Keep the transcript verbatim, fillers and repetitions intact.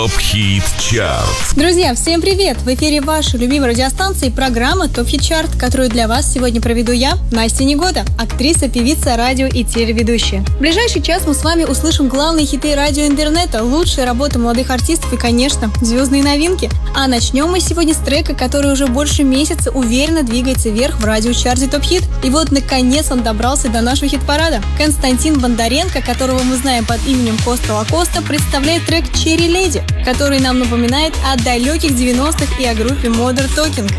Топ Хит Чарт. Друзья, всем привет! В эфире вашей любимой радиостанции программа Топ Хит Чарт, которую для вас сегодня проведу я, Настя Негода, актриса, певица, радио и телеведущая. В ближайший час мы с вами услышим главные хиты радио и интернета, лучшие работы молодых артистов и, конечно, звездные новинки. А начнем мы сегодня с трека, который уже больше месяца уверенно двигается вверх в радиочарте Топ Хит. И вот, наконец, он добрался до нашего хит-парада. Константин Бондаренко, которого мы знаем под именем Коста Лакоста, представляет трек «Черри Леди», который нам напоминает о далеких девяностых и о группе Modern Talking.